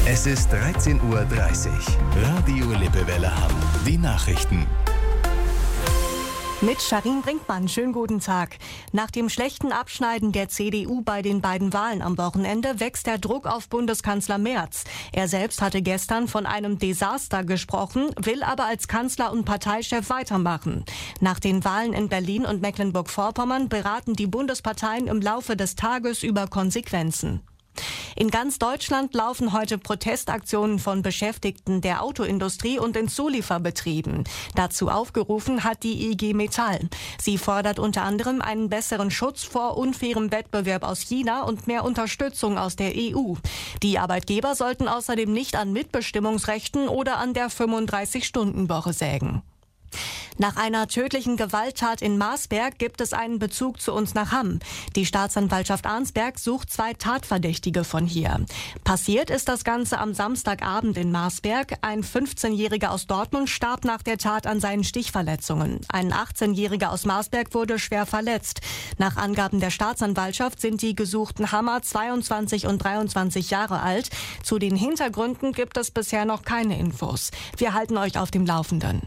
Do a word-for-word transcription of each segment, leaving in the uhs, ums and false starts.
Es ist dreizehn Uhr dreißig. Radio Lippewelle Hamm. Die Nachrichten. Mit Charin Brinkmann, schönen guten Tag. Nach dem schlechten Abschneiden der C D U bei den beiden Wahlen am Wochenende wächst der Druck auf Bundeskanzler Merz. Er selbst hatte gestern von einem Desaster gesprochen, will aber als Kanzler und Parteichef weitermachen. Nach den Wahlen in Berlin und Mecklenburg-Vorpommern beraten die Bundesparteien im Laufe des Tages über Konsequenzen. In ganz Deutschland laufen heute Protestaktionen von Beschäftigten der Autoindustrie und in Zulieferbetrieben. Dazu aufgerufen hat die I G Metall. Sie fordert unter anderem einen besseren Schutz vor unfairem Wettbewerb aus China und mehr Unterstützung aus der E U. Die Arbeitgeber sollten außerdem nicht an Mitbestimmungsrechten oder an der fünfunddreißig-Stunden-Woche sägen. Nach einer tödlichen Gewalttat in Marsberg gibt es einen Bezug zu uns nach Hamm. Die Staatsanwaltschaft Arnsberg sucht zwei Tatverdächtige von hier. Passiert ist das Ganze am Samstagabend in Marsberg. Ein fünfzehnjähriger aus Dortmund starb nach der Tat an seinen Stichverletzungen. Ein achtzehnjähriger aus Marsberg wurde schwer verletzt. Nach Angaben der Staatsanwaltschaft sind die gesuchten Hammer zweiundzwanzig und dreiundzwanzig Jahre alt. Zu den Hintergründen gibt es bisher noch keine Infos. Wir halten euch auf dem Laufenden.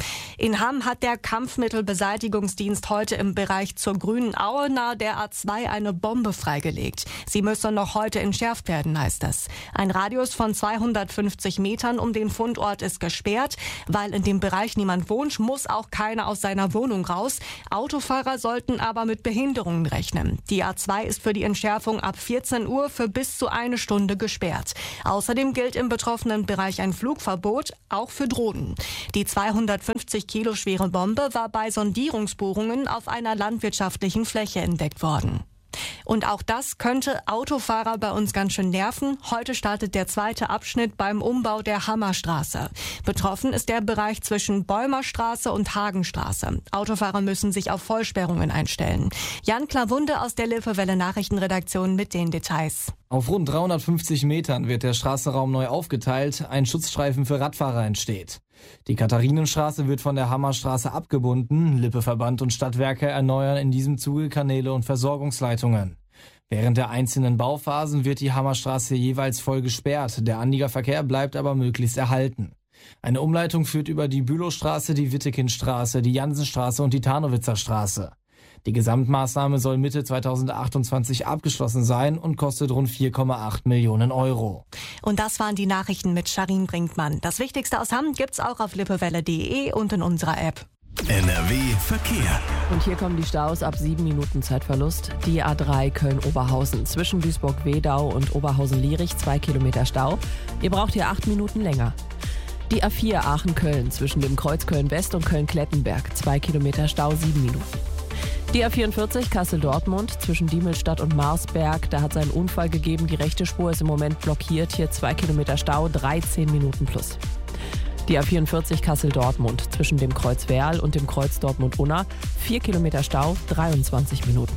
In Hamm hat der Kampfmittelbeseitigungsdienst heute im Bereich zur Grünen Aue nahe der A zwei eine Bombe freigelegt. Sie müsse noch heute entschärft werden, heißt es. Ein Radius von zweihundertfünfzig Metern um den Fundort ist gesperrt. Weil in dem Bereich niemand wohnt, muss auch keiner aus seiner Wohnung raus. Autofahrer sollten aber mit Behinderungen rechnen. Die A zwei ist für die Entschärfung ab vierzehn Uhr für bis zu eine Stunde gesperrt. Außerdem gilt im betroffenen Bereich ein Flugverbot, auch für Drohnen. Die zweihundertfünfzig Kilo schwere Bombe war bei Sondierungsbohrungen auf einer landwirtschaftlichen Fläche entdeckt worden. Und auch das könnte Autofahrer bei uns ganz schön nerven. Heute startet der zweite Abschnitt beim Umbau der Hammerstraße. Betroffen ist der Bereich zwischen Bäumerstraße und Hagenstraße. Autofahrer müssen sich auf Vollsperrungen einstellen. Jan Klawunde aus der Lippewelle Nachrichtenredaktion mit den Details. Auf rund dreihundertfünfzig Metern wird der Straßenraum neu aufgeteilt. Ein Schutzstreifen für Radfahrer entsteht. Die Katharinenstraße wird von der Hammerstraße abgebunden. Lippeverband und Stadtwerke erneuern in diesem Zuge Kanäle und Versorgungsleitungen. Während der einzelnen Bauphasen wird die Hammerstraße jeweils voll gesperrt. Der Anliegerverkehr bleibt aber möglichst erhalten. Eine Umleitung führt über die Bülowstraße, die Wittekindstraße, die Jansenstraße und die Tarnowitzer Straße. Die Gesamtmaßnahme soll Mitte zweitausendachtundzwanzig abgeschlossen sein und kostet rund vier Komma acht Millionen Euro. Und das waren die Nachrichten mit Charin Brinkmann. Das Wichtigste aus Hamm gibt's auch auf lippewelle punkt de und in unserer App. N R W Verkehr. Und hier kommen die Staus ab sieben Minuten Zeitverlust. Die A drei Köln-Oberhausen zwischen Duisburg-Wedau und Oberhausen-Lierich zwei Kilometer Stau. Ihr braucht hier acht Minuten länger. Die A vier Aachen-Köln zwischen dem Kreuz Köln-West und Köln-Klettenberg zwei Kilometer Stau, sieben Minuten. Die A vierundvierzig Kassel-Dortmund zwischen Diemelstadt und Marsberg. Da hat es einen Unfall gegeben. Die rechte Spur ist im Moment blockiert. Hier zwei Kilometer Stau, dreizehn Minuten plus. Die A vierundvierzig Kassel-Dortmund zwischen dem Kreuz Werl und dem Kreuz Dortmund-Unna. vier Kilometer Stau, dreiundzwanzig Minuten.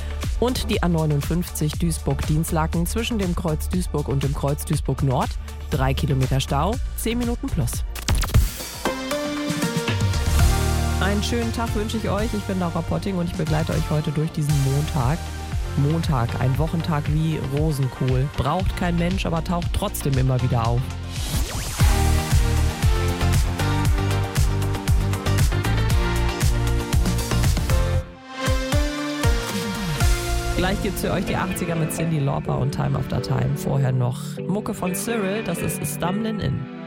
Und die A neunundfünfzig Duisburg-Dienstlaken zwischen dem Kreuz Duisburg und dem Kreuz Duisburg-Nord. drei Kilometer Stau, zehn Minuten plus. Einen schönen Tag wünsche ich euch. Ich bin Laura Potting und ich begleite euch heute durch diesen Montag. Montag, ein Wochentag wie Rosenkohl. Braucht kein Mensch, aber taucht trotzdem immer wieder auf. Gleich gibt's für euch die achtziger mit Cyndi Lauper und Time After Time. Vorher noch Mucke von Cyril, das ist Stumbling In.